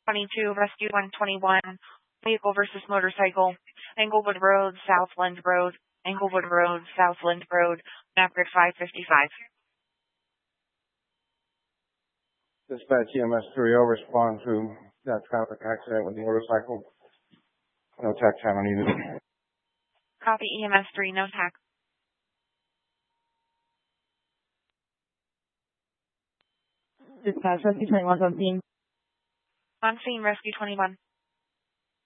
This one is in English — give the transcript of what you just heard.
22, Rescue 121, vehicle versus motorcycle, Englewood Road, Southland Road, Englewood Road, Southland Road, Maverick 555. Dispatch EMS 3, I'll respond to that traffic accident with the motorcycle. No tax channel needed. Copy EMS 3, no tax. Dispatch Rescue 21 on scene. On scene, Rescue 21.